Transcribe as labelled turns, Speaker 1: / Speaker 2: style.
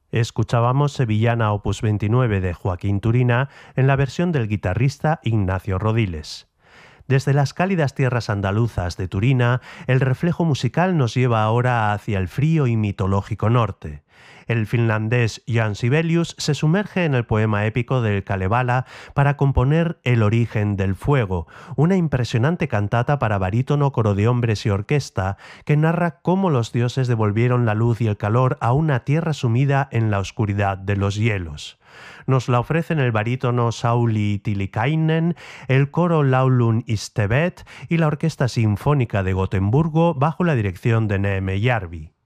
Speaker 1: Escuchábamos Sevillana Opus 29 de Joaquín Turina en la versión del guitarrista Ignacio Rodiles. Desde las cálidas tierras andaluzas de Turina, el reflejo musical nos lleva ahora hacia el frío y mitológico norte. El finlandés Jan Sibelius se sumerge en el poema épico del Kalevala para componer El origen del fuego, una impresionante cantata para barítono, coro de hombres y orquesta que narra cómo los dioses devolvieron la luz y el calor a una tierra sumida en la oscuridad de los hielos. Nos la ofrecen el barítono Sauli Tilikainen, el coro Laulun Istevet y la Orquesta Sinfónica de Gotemburgo bajo la dirección de Neeme Järvi.